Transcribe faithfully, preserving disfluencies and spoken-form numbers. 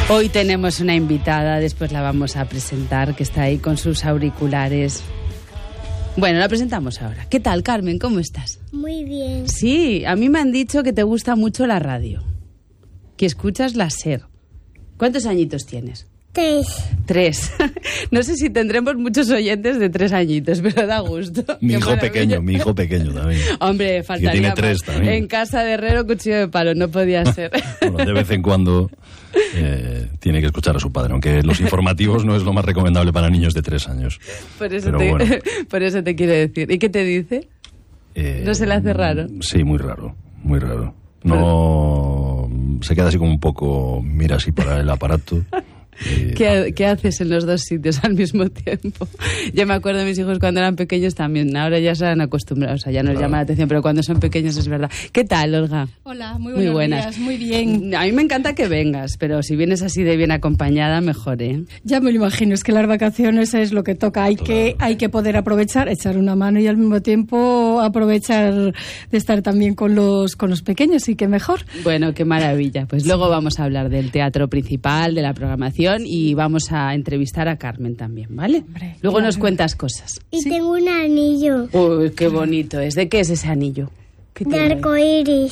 Hoy tenemos una invitada, después la vamos a presentar, que está ahí con sus auriculares. Bueno, la presentamos ahora. ¿Qué tal, Carmen? ¿Cómo estás? Muy bien. Sí, a mí me han dicho que te gusta mucho la radio, que escuchas la SER. ¿Cuántos añitos tienes? Tres. Tres. No sé si tendremos muchos oyentes de tres añitos, pero da gusto. Mi Qué hijo maravilla. pequeño, mi hijo pequeño también. Hombre, faltaría tiene más. tres también. En casa de herrero, cuchillo de palo, no podía ser. Bueno, de vez en cuando eh, tiene que escuchar a su padre, aunque los informativos no es lo más recomendable para niños de tres años. Por eso, Pero te, bueno. por eso te quiero decir. ¿Y qué te dice? Eh, ¿No se le hace raro? Sí, muy raro, muy raro. No, se queda así como un poco, mira así para el aparato. Eh, ¿Qué, ¿Qué haces en los dos sitios al mismo tiempo? Yo me acuerdo de mis hijos cuando eran pequeños también, ahora ya se han acostumbrado, o sea, ya nos Claro. llama la atención, pero cuando son pequeños es verdad. ¿Qué tal, Olga? Hola, muy Muy buenos buenas. días, muy bien. A mí me encanta que vengas, pero si vienes así de bien acompañada, mejor, ¿eh? Ya me lo imagino, es que las vacaciones es lo que toca. Hay, Claro. que, hay que poder aprovechar, echar una mano y al mismo tiempo aprovechar de estar también con los, con los pequeños, y que mejor. Bueno, qué maravilla. Pues luego vamos a hablar del teatro principal, de la programación, y vamos a entrevistar a Carmen también, ¿vale? Hombre, Luego claro. nos cuentas cosas. Y tengo un anillo Uy, qué bonito es. ¿De qué es ese anillo? ¿Qué de tiene? arcoíris.